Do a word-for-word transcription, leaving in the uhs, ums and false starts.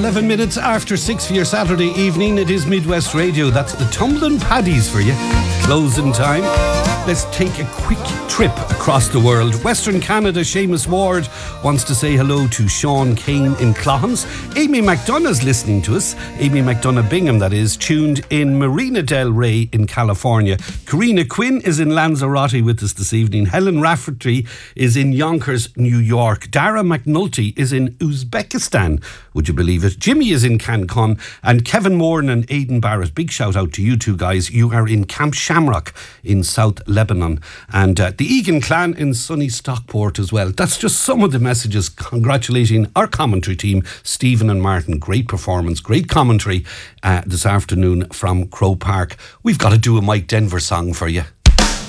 Eleven minutes after six for your Saturday evening. It is Midwest Radio. That's the Tumbling Paddies for you. Closing time. Let's take a quick trip across the world. Western Canada, Seamus Ward wants to say hello to Sean Kane in Clohans. Amy McDonough's listening to us. Amy McDonough Bingham, that is, tuned in Marina Del Rey in California. Karina Quinn is in Lanzarote with us this evening. Helen Rafferty is in Yonkers, New York. Dara McNulty is in Uzbekistan. Would you believe it? Jimmy is in Cancun. And Kevin Moran and Aidan Barrett, big shout out to you two guys. You are in Camp Shamrock in South Lebanon. And uh, the Egan clan in sunny Stockport as well. That's just some of the messages congratulating our commentary team, Stephen and Martin. Great performance, great commentary uh, this afternoon from Crow Park. We've got to do a Mike Denver song for you.